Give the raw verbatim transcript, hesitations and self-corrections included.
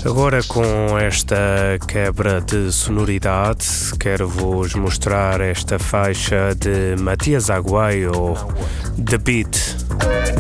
Agora, com esta quebra de sonoridade, quero-vos mostrar esta faixa de Matias Aguayo, The Beat.